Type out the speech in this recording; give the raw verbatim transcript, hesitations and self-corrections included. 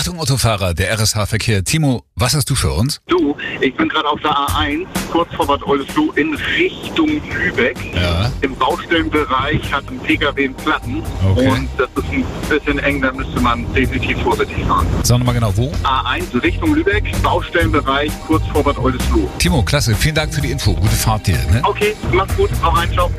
Achtung Autofahrer, der R S H-Verkehr. Timo, was hast du für uns? Du, ich bin gerade auf der A eins, kurz vor Bad Oldesloe in Richtung Lübeck. Ja. Im Baustellenbereich hat ein P K W einen Platten. Okay. Und das ist ein bisschen eng, da müsste man definitiv vorsichtig fahren. Sag nochmal genau, wo? A eins Richtung Lübeck, Baustellenbereich kurz vor Bad Oldesloe. Timo, klasse, vielen Dank für die Info. Gute Fahrt dir. Ne? Okay, mach's gut, auch rein, ciao.